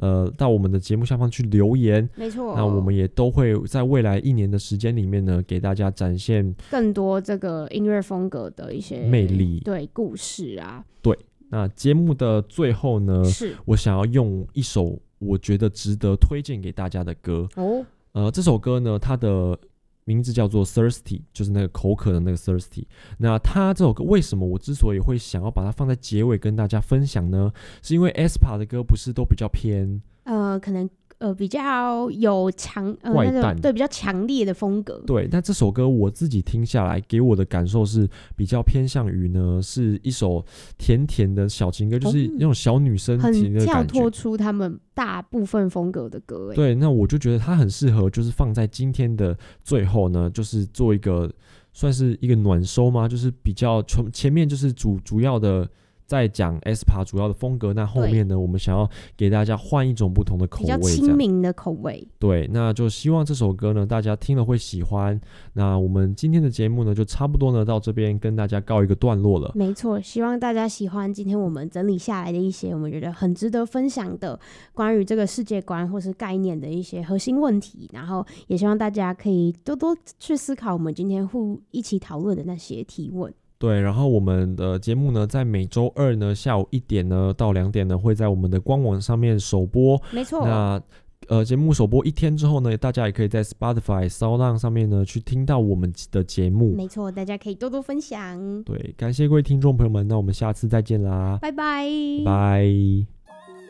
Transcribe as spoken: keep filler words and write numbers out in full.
呃到我们的节目下方去留言， 没错。 那我们也都会在未来一年的时间里面呢，给大家展现更多这个音乐风格的一些魅力， 对故事啊。 对，那节目的最后呢， 是我想要用一首我觉得值得推荐给大家的歌。 哦， 呃，这首歌呢，它的名字叫做 Thirsty， 就是那个口渴的那个 Thirsty。那它这首歌为什么我之所以会想要把它放在结尾跟大家分享呢？是因为 aespa 的歌不是都比较偏呃，可能呃比较有强呃怪诞， 那种对比较强烈的风格。 对，但这首歌我自己听下来，给我的感受是比较偏向于呢，是一首甜甜的小情歌，就是那种小女生甜的感觉， 很跳脱出他们大部分风格的歌欸。 对，那我就觉得它很适合，就是放在今天的最后呢，就是做一个算是一个暖收吗？就是比较前面就是主主要的在讲 aespa 主要的风格，那后面呢，我们想要给大家换一种不同的口味， 比较亲民的口味。 对，那就希望这首歌呢，大家听了会喜欢。那我们今天的节目呢，就差不多呢到这边跟大家告一个段落了。 没错，希望大家喜欢今天我们整理下来的一些我们觉得很值得分享的关于这个世界观或是概念的一些核心问题，然后也希望大家可以多多去思考我们今天互一起讨论的那些提问。 对，然后我们的节目呢，在每周二呢下午一点呢到两点呢，会在我们的官网上面首播。 没错。 那呃，节目首播一天之后呢，大家也可以在 Spotify、SoundOn 上面呢去听到我们的节目。 没错，大家可以多多分享。 对，感谢各位听众朋友们，那我们下次再见啦， 拜拜， 拜拜。